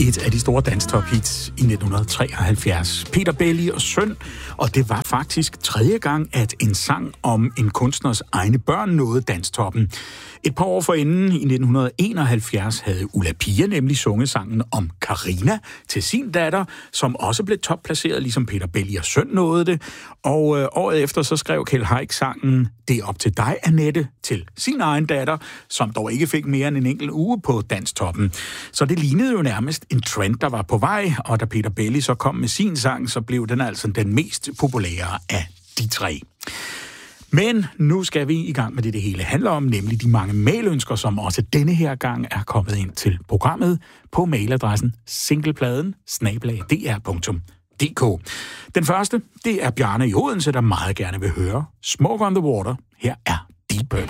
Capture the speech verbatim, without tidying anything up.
Et af de store danstop-hits i nitten treoghalvfjerds. Peter Belli og Søn, og det var faktisk tredje gang, at en sang om en kunstners egne børn nåede danstoppen. Et par år forinden, i nitten enoghalvfjerds, havde Ulla Pia nemlig sunget sangen om Carina til sin datter, som også blev topplaceret, ligesom Peter Belli og Søn nåede det. Og øh, året efter så skrev Kjeld Haik sangen "Det er op til dig, Annette" til sin egen datter, som dog ikke fik mere end en enkelt uge på danstoppen. Så det lignede jo nærmest en trend, der var på vej, og da Peter Belli så kom med sin sang, så blev den altså den mest populære af de tre. Men nu skal vi i gang med det, det hele handler om, nemlig de mange mailønsker, som også denne her gang er kommet ind til programmet på mailadressen singlepladen snabel-a d r punktum d k. Den første, det er Bjarne i Odense, der meget gerne vil høre Smoke on the Water. Her er Deep Purple.